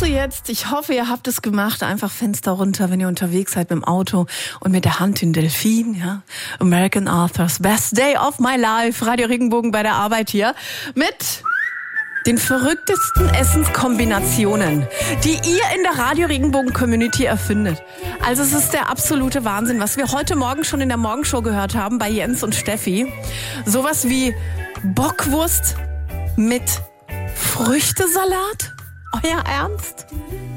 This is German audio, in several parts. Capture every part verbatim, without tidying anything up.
Also jetzt, ich hoffe, ihr habt es gemacht, einfach Fenster runter, wenn ihr unterwegs seid mit dem Auto und mit der Hand in Delfin, ja. American Authors, Best Day of My Life, Radio Regenbogen bei der Arbeit hier mit den verrücktesten Essenskombinationen, die ihr in der Radio Regenbogen Community erfindet. Also es ist der absolute Wahnsinn, was wir heute Morgen schon in der Morgenshow gehört haben bei Jens und Steffi. Sowas wie Bockwurst mit Früchtesalat? Euer Ernst?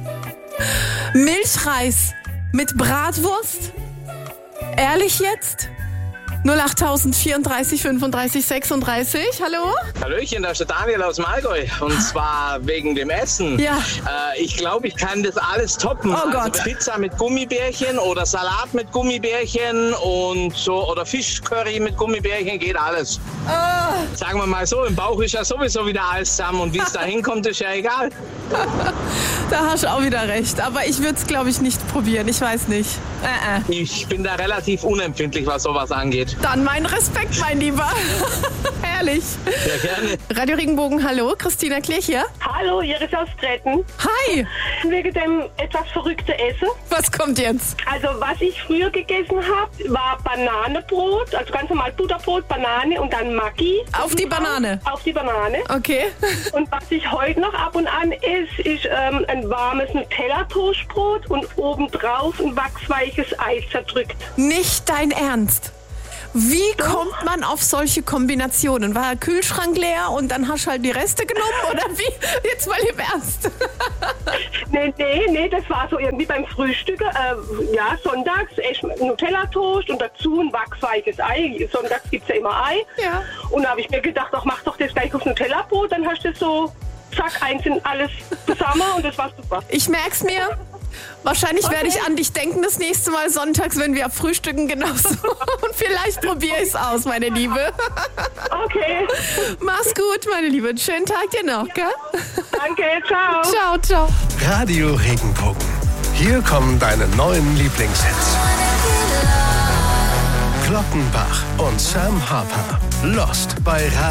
Milchreis mit Bratwurst? Ehrlich jetzt? null acht vierunddreißig fünfunddreißig sechsunddreißig, hallo? Hallöchen, da ist der Daniel aus dem Allgäu. Und zwar wegen dem Essen. Ja. Äh, ich glaube, ich kann das alles toppen. Oh Gott. Also Pizza mit Gummibärchen oder Salat mit Gummibärchen und so oder Fischcurry mit Gummibärchen, geht alles. Oh. Sagen wir mal so, im Bauch ist ja sowieso wieder alles zusammen und wie es da hinkommt, ist ja egal. Da hast du auch wieder recht. Aber ich würde es, glaube ich, nicht probieren. Ich weiß nicht. Äh, äh. Ich bin da relativ unempfindlich, was sowas angeht. Dann mein Respekt, mein Lieber. Herrlich. Sehr gerne. Radio Regenbogen, hallo. Christina Klich hier. Hallo, Iris aus Tretten. Hi. Wegen dem etwas verrückten Essen. Was kommt jetzt? Also, was ich früher gegessen habe, war Bananenbrot, also ganz normal Butterbrot, Banane und dann Maggi. Auf die Banane? Auf die Banane. Okay. Und was ich heute noch ab und an esse, ist ähm, ein warmes Nutella-Toastbrot und obendrauf ein wachsweiches Ei zerdrückt. Nicht dein Ernst. Wie kommt man auf solche Kombinationen? War der Kühlschrank leer und dann hast du halt die Reste genommen? Oder wie? Jetzt mal im Ernst. Nee, nee, nee, das war so irgendwie beim Frühstück. Äh, ja, sonntags echt Nutella-Toast und dazu ein wachsweiches Ei. Sonntags gibt's ja immer Ei. Ja. Und da habe ich mir gedacht, ach, mach doch das gleich aufs Nutella-Brot, dann hast du das so, zack, einzeln alles zusammen und das war super. Ich merk's mir. Wahrscheinlich Okay. werde ich an dich denken das nächste Mal sonntags, wenn wir frühstücken, genauso. Und vielleicht probiere ich es aus, meine Liebe. Okay, Mach's gut, meine Liebe. Einen schönen Tag dir noch, gell? danke, ciao. Ciao, ciao. Radio Regenbogen. Hier kommen deine neuen Lieblingshits. Glockenbach und Sam Harper. Lost bei Radio